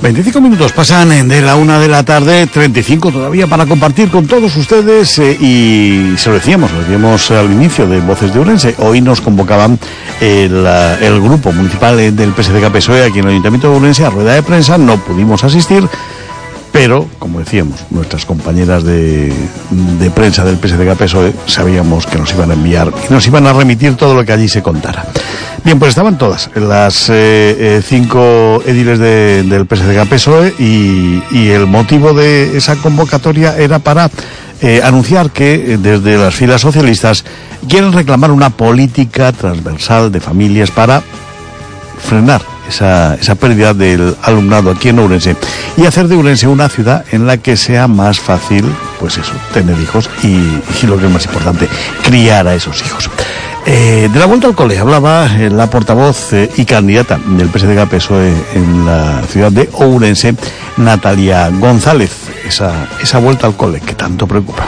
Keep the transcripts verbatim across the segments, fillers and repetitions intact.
veinticinco minutos pasan de la una de la tarde, treinta y cinco todavía para compartir con todos ustedes eh, y se lo decíamos, lo decíamos al inicio de Voces de Ourense. Hoy nos convocaban el, el grupo municipal del P S D G P S O E aquí en el Ayuntamiento de Ourense a rueda de prensa. No pudimos asistir, pero, como decíamos, nuestras compañeras de, de prensa del P S D G P S O E sabíamos que nos iban a enviar y nos iban a remitir todo lo que allí se contara. Bien, pues estaban todas las eh, eh, cinco ediles de, del P S D G P S O E y, y el motivo de esa convocatoria era para eh, anunciar que eh, desde las filas socialistas quieren reclamar una política transversal de familias para frenar esa, esa pérdida del alumnado aquí en Ourense y hacer de Ourense una ciudad en la que sea más fácil, pues eso, tener hijos y, y lo que es más importante, criar a esos hijos. Eh, de la vuelta al cole hablaba eh, la portavoz eh, y candidata del P S D G P S O E en la ciudad de Ourense, Natalia González, esa, esa vuelta al cole que tanto preocupa.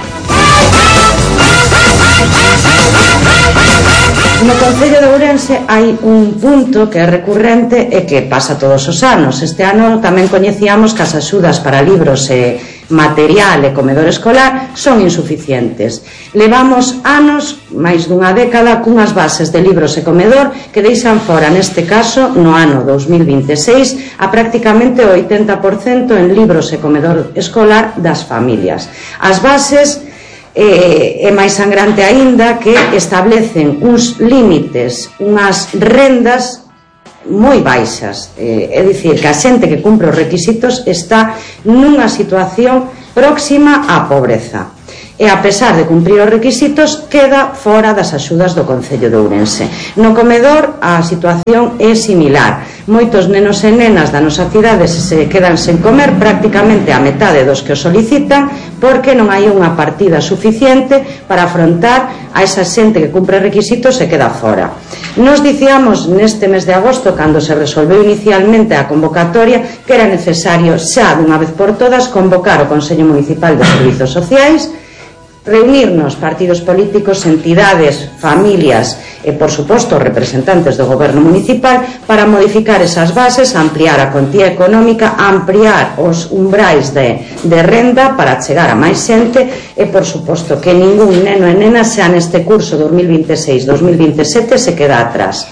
No Concello de Ourense hai un punto que é recurrente e que pasa todos os anos. Este ano tamén coñecíamos que as axudas para libros e material e comedor escolar son insuficientes. Levamos anos, máis dunha década, cunhas bases de libros e comedor que deixan fora, neste caso, no ano dos mil vinte e seis, a prácticamente o oitenta por cento en libros e comedor escolar das familias. As bases é máis sangrante aínda que establecen uns límites, unhas rendas moi baixas, é dicir, que a xente que cumpre os requisitos está nunha situación próxima á pobreza e a pesar de cumprir os requisitos queda fora das axudas do Concello de Ourense. No comedor a situación é similar. Moitos nenos e nenas da nosa cidade se quedan sen comer, prácticamente a metade dos que o solicitan, porque non hai unha partida suficiente para afrontar a esa xente que cumpre requisitos e queda fora. Nos dicíamos neste mes de agosto, cando se resolveu inicialmente a convocatoria, que era necesario xa dunha vez por todas convocar o Consello Municipal de Servizos Sociais, reunirnos partidos políticos, entidades, familias e, por suposto, representantes do goberno municipal para modificar esas bases, ampliar a contía económica, ampliar os umbrais de, de renda para chegar a máis xente e, por suposto, que ningún neno e nena xa neste curso dos mil vinte e seis dos mil vinte e sete se queda atrás.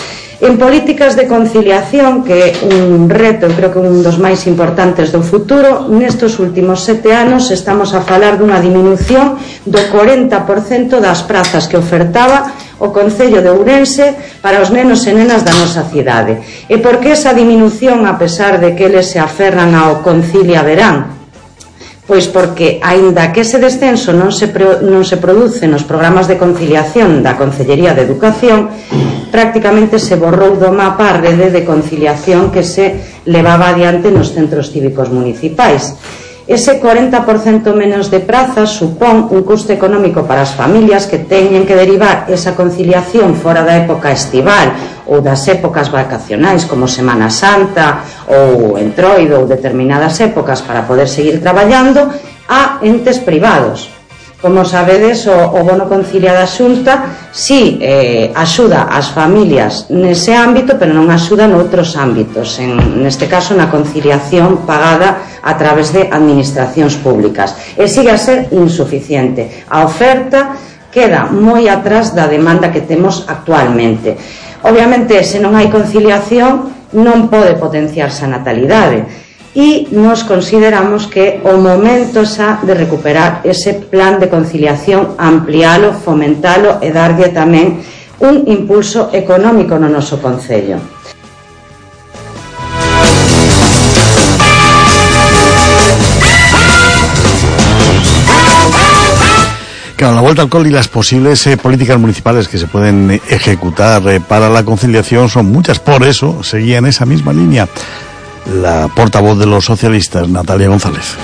En políticas de conciliación, que é un reto, creo que un dos máis importantes do futuro, nestes últimos sete anos estamos a falar dunha diminución do corenta por cento das prazas que ofertaba o Concello de Ourense para os nenos e nenas da nosa cidade. E por que esa diminución, a pesar de que eles se aferran ao Concilia Verán? Pois porque, aínda que ese descenso non se, pro, non se produce nos programas de conciliación da Concellería de Educación, prácticamente se borrou do mapa a rede de conciliación que se levaba adiante nos centros cívicos municipais. Ese corenta por cento menos de prazas supón un custo económico para as familias que teñen que derivar esa conciliación fora da época estival ou das épocas vacacionais como Semana Santa ou Entroido ou determinadas épocas para poder seguir traballando a entes privados. Como sabedes, o, o bono concilia da Xunta si eh, axuda as familias nese ámbito, pero non axuda noutros ámbitos, en, neste caso na conciliación pagada a través de administracións públicas. E sigue a ser insuficiente. A oferta queda moi atrás da demanda que temos actualmente. Obviamente, se non hai conciliación, non pode potenciarse a natalidade. E nos consideramos que o momento xa de recuperar ese plan de conciliación, amplialo, fomentalo e darlle tamén un impulso económico no noso concello. Claro, la vuelta al cole y las posibles eh, políticas municipales que se pueden eh, ejecutar eh, para la conciliación son muchas. Por eso seguía en esa misma línea la portavoz de los socialistas, Natalia González.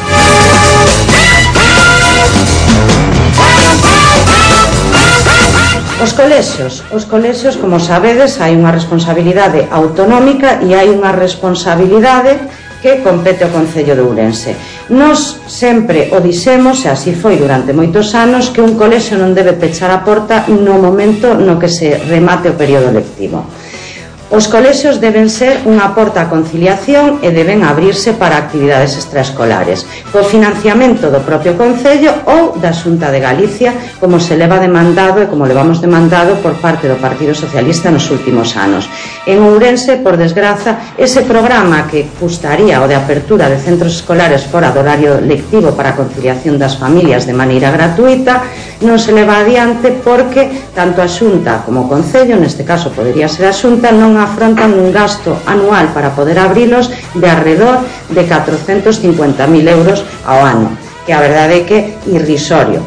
Os colexios, os colexios, como sabedes, hai unha responsabilidade autonómica e hai unha responsabilidade que compete ao Concello de Ourense. Nos sempre o dixemos, e así foi durante moitos anos, que un colexio non debe pechar a porta no momento no que se remate o período lectivo. Os colexios deben ser unha porta a conciliación e deben abrirse para actividades extraescolares, co financiamento do propio Concello ou da Xunta de Galicia, como se leva demandado e como levamos demandado por parte do Partido Socialista nos últimos anos. En Ourense, por desgraza, ese programa que custaría o de apertura de centros escolares fora do horario lectivo para a conciliación das familias de maneira gratuita non se leva adiante porque tanto a Xunta como o Concello, neste caso podería ser a Xunta, non afrontan un gasto anual para poder abrilos de alrededor de catrocentos cincuenta mil euros ao ano, que a verdade é que é irrisorio.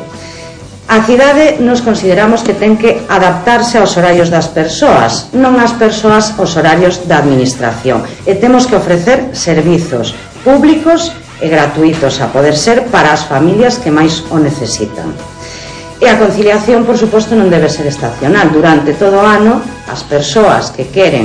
A cidade nos consideramos que ten que adaptarse aos horarios das persoas, non as persoas aos horarios da administración, e temos que ofrecer servizos públicos e gratuitos a poder ser para as familias que máis o necesitan. E a conciliación, por suposto, non debe ser estacional. Durante todo o ano, as persoas que queren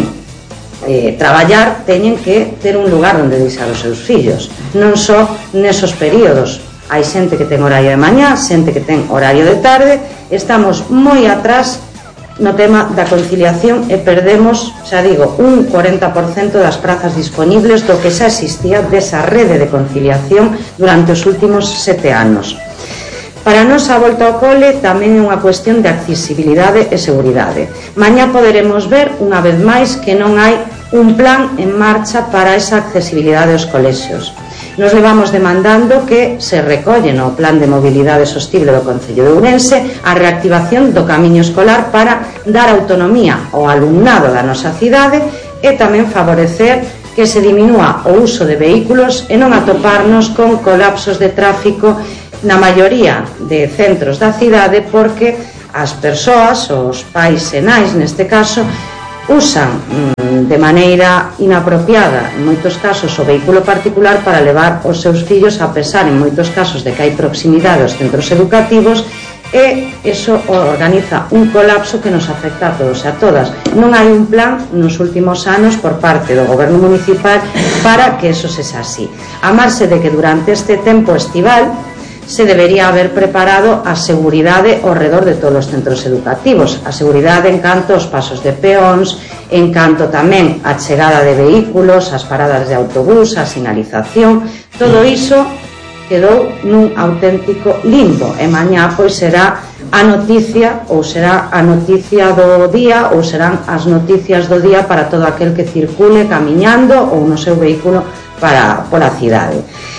eh, traballar teñen que ter un lugar onde deixar os seus fillos. Non só nesos períodos. Hai xente que ten horario de mañá, xente que ten horario de tarde. Estamos moi atrás no tema da conciliación e perdemos, xa digo, un corenta por cento das prazas disponibles do que xa existía desa rede de conciliación durante os últimos sete anos. Para nós a volta ao cole tamén é unha cuestión de accesibilidade e seguridade. Mañá poderemos ver unha vez máis que non hai un plan en marcha para esa accesibilidade aos colexios. Nos levamos demandando que se recolle no Plan de Mobilidade Sostible do Concello de Ourense a reactivación do camiño escolar para dar autonomía ao alumnado da nosa cidade e tamén favorecer que se diminúa o uso de vehículos e non atoparnos con colapsos de tráfico na maioría de centros da cidade porque as persoas, os pais e nais neste caso, usan mm, de maneira inapropiada en moitos casos o vehículo particular para levar os seus fillos, a pesar en moitos casos de que hai proximidade aos centros educativos, e iso organiza un colapso que nos afecta a todos e a todas. Non hai un plan nos últimos anos por parte do goberno municipal para que eso sexa así, a marxe de que durante este tempo estival se debería haber preparado a seguridade ao redor de todos os centros educativos, a seguridade en canto aos pasos de peóns, en canto tamén a chegada de vehículos, as paradas de autobús, a sinalización. Todo iso quedou nun auténtico limbo e mañá pois será a noticia ou será a noticia do día ou serán as noticias do día para todo aquel que circule camiñando ou no seu vehículo para, pola cidade.